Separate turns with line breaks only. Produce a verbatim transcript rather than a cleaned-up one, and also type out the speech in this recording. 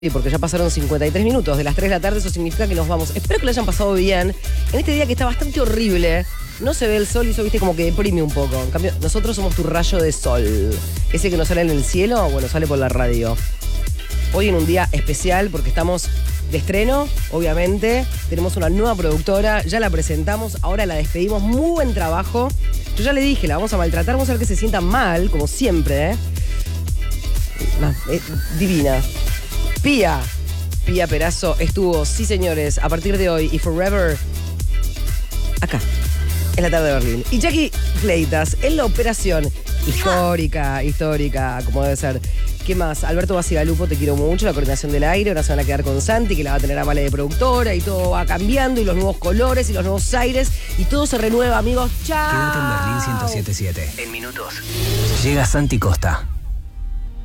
Sí, porque ya pasaron cincuenta y tres minutos de las tres de la tarde, eso significa que nos vamos. Espero que lo hayan pasado bien. En este día que está bastante horrible, no se ve el sol y eso, viste, como que deprime un poco. En cambio, nosotros somos tu rayo de sol. Ese que no sale en el cielo, bueno, sale por la radio. Hoy en un día especial porque estamos de estreno, obviamente. Tenemos una nueva productora, ya la presentamos, ahora la despedimos. Muy buen trabajo. Yo ya le dije, la vamos a maltratar, vamos a ver que se sienta mal, como siempre, ¿eh? No, eh, divina. Pía, Pía Perazo estuvo, sí señores, a partir de hoy y forever, acá, en la tarde de Berlín. Y Jackie Cleitas, en la operación histórica, histórica, como debe ser. ¿Qué más? Alberto Basigalupo, te quiero mucho, la coordinación del aire, ahora se van a quedar con Santi, que la va a tener a Vale de productora, y todo va cambiando, y los nuevos colores, y los nuevos aires, y todo se renueva, amigos. ¡Chao!
Quédate en Berlín ciento siete punto siete. En minutos llega Santi Costa.